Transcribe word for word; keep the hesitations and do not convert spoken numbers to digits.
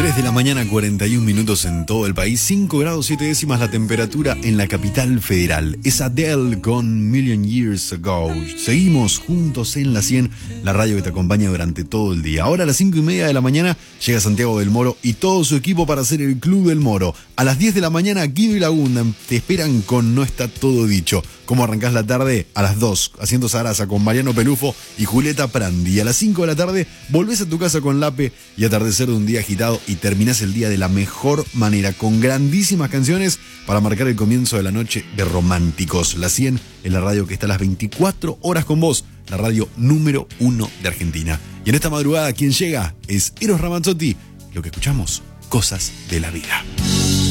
tres de la mañana, cuarenta y un minutos en todo el país, cinco grados siete décimas la temperatura en la capital federal. Es Adele con Million Years Ago. Seguimos juntos en la cien, la radio que te acompaña durante todo el día. Ahora a las cinco y media de la mañana llega Santiago del Moro y todo su equipo para hacer el Club del Moro. A las diez de la mañana, Guido y Lagunda te esperan con No Está Todo Dicho. ¿Cómo arrancás la tarde? A las dos, haciendo Sarasa con Mariano Pelufo y Julieta Prandi. A las cinco de la tarde, volvés a tu casa con Lape y atardecer de un día agitado y terminás el día de la mejor manera, con grandísimas canciones para marcar el comienzo de la noche de Románticos. La cien es la radio que está a las veinticuatro horas con vos, la radio número uno de Argentina. Y en esta madrugada, quien llega es Eros Ramazzotti. Lo que escuchamos, Cosas de la Vida.